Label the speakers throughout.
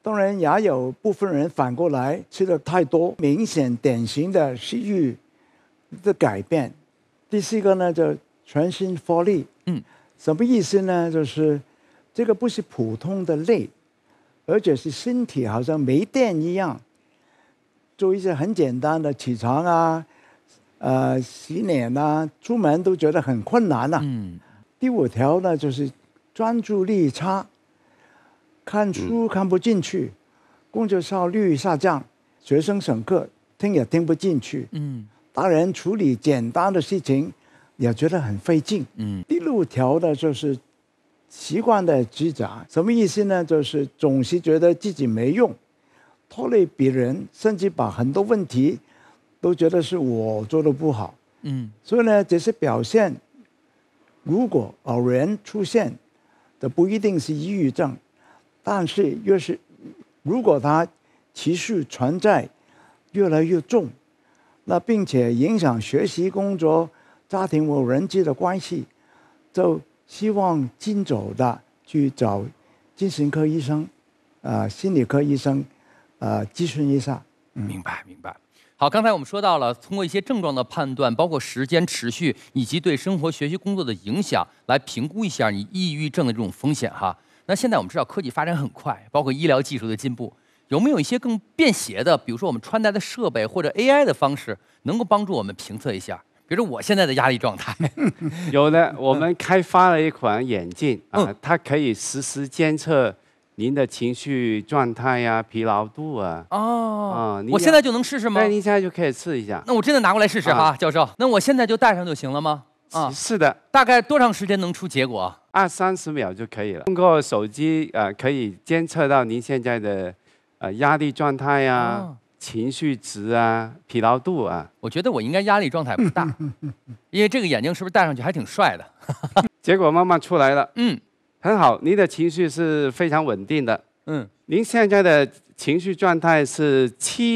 Speaker 1: 当然也有部分人反过来吃的太多，明显典型的食欲的改变。第四个呢，就全身乏力。什么意思呢？就是这个不是普通的累，而且是身体好像没电一样，做一些很简单的起床啊、洗脸啊、出门都觉得很困难了。第五条呢，就是专注力差，看书看不进去，工作效率下降，学生上课听也听不进去。当然处理简单的事情也觉得很费劲。第六条呢，就是习惯的指责。什么意思呢？就是总是觉得自己没用，拖累别人，甚至把很多问题都觉得是我做的不好。所以呢，这些表现如果偶然出现的不一定是抑郁症，但是如果它持续存在，越来越重，那并且影响学习、工作、家庭或人际的关系，就希望尽早的去找精神科医生、心理科医生咨询一下。
Speaker 2: 明白。好，刚才我们说到了，通过一些症状的判断，包括时间持续以及对生活、学习、工作的影响，来评估一下你抑郁症的这种风险哈。那现在我们知道科技发展很快，包括医疗技术的进步，有没有一些更便携的，比如说我们穿戴的设备或者 AI 的方式，能够帮助我们评测一下？比如说我现在的压力状态。
Speaker 3: 有的，我们开发了一款眼镜它可以实时监测您的情绪状态呀、疲劳度啊。
Speaker 2: 我现在就能试试吗？
Speaker 3: 对，您现在就可以试一下。
Speaker 2: 那我真的拿过来试试哈，教授。那我现在就戴上就行了吗？
Speaker 3: 是的。
Speaker 2: 大概多长时间能出结果
Speaker 3: ？20-30秒就可以了。通过手机可以监测到您现在的压力状态呀、情绪值啊、疲劳度啊。
Speaker 2: 我觉得我应该压力状态不大，因为这个眼镜是不是戴上去还挺帅的？
Speaker 3: 结果慢慢出来了。很好，您的情绪是非常稳定的。您现在的情绪状态是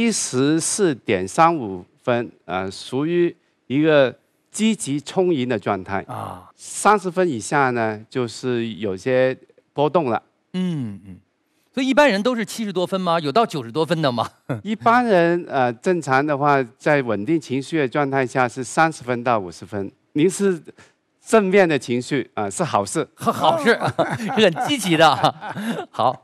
Speaker 3: 74.35分，属于一个积极充盈的状态。30分以下呢，就是有些波动了。
Speaker 2: 所以一般人都是70多分吗？有到90多分的吗？
Speaker 3: 一般人正常的话，在稳定情绪的状态下是30分到50分。您是正面的情绪是好事，
Speaker 2: 好事，是很积极的。好。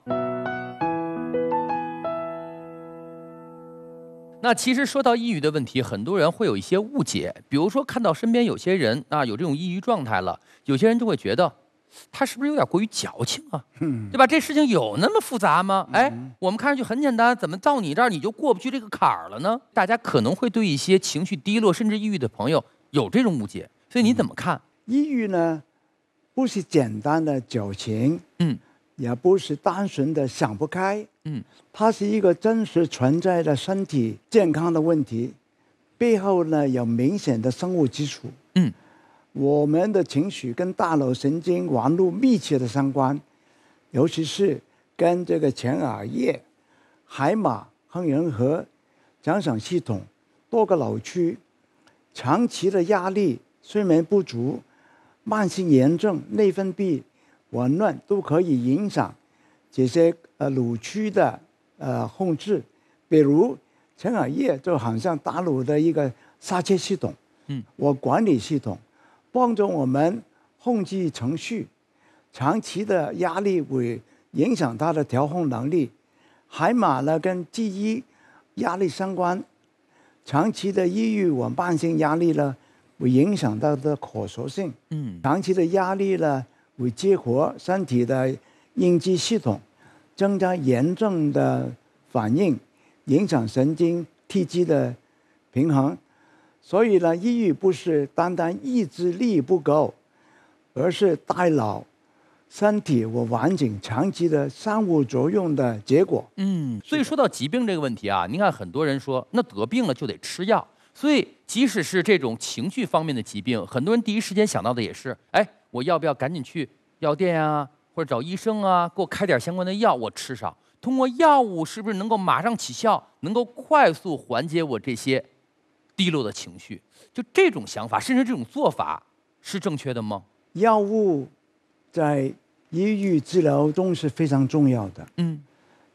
Speaker 2: 那其实说到抑郁的问题，很多人会有一些误解，比如说看到身边有些人有这种抑郁状态了，有些人就会觉得他是不是有点过于矫情啊？对吧？这事情有那么复杂吗？我们看上去很简单，怎么到你这儿你就过不去这个坎儿了呢？大家可能会对一些情绪低落甚至抑郁的朋友有这种误解，所以你怎么看？
Speaker 1: 抑郁呢，不是简单的矫情，也不是单纯的想不开，它是一个真实存在的身体健康的问题，背后呢有明显的生物基础。我们的情绪跟大脑神经网络密切的相关，尤其是跟这个前额叶、海马、杏仁核、奖赏系统多个脑区，长期的压力、睡眠不足、慢性炎症、内分泌紊乱都可以影响这些脑区的控制。比如前额叶就好像大脑的一个刹车系统，我管理系统，帮助我们控制情绪。长期的压力会影响它的调控能力。海马呢跟记忆压力相关，长期的抑郁或慢性压力呢会影响到的可塑性。长期的压力呢会激活身体的应激系统，增加炎症的反应，影响神经递质的平衡。所以呢，抑郁不是单单意志力不够，而是大脑、身体和环境长期的相互作用的结果。
Speaker 2: 所以说到疾病这个问题您看很多人说，那得病了就得吃药。所以即使是这种情绪方面的疾病，很多人第一时间想到的也是，我要不要赶紧去药店或者找医生给我开点相关的药，我吃上。通过药物是不是能够马上起效，能够快速缓解我这些低落的情绪？就这种想法，甚至这种做法是正确的吗？
Speaker 1: 药物在抑郁治疗中是非常重要的。